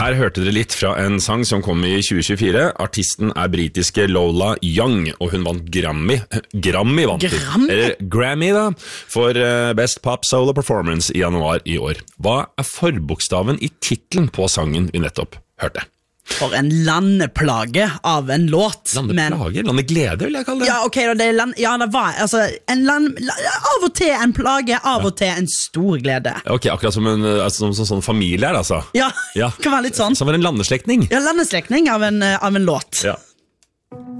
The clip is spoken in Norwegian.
Her hørte dere litt fra en sang som kom i 2024. Artisten britiske Lola Young, og hun vant Grammy vant hun. Eller Grammy da, for Best Pop Solo Performance i januar i år. Hva forbokstaven i titlen på sangen vi nettopp hørte? For en landeplage av en låt. Landeplage? Landeglede vil jeg kalle det. Ja, ok, det var altså, av og til en plage, av og til en stor glede. Ok, akkurat som sånn familie altså. Ja, kan være litt sånn. Som var en landeslekning. Ja, landeslekning av en låt. Ja.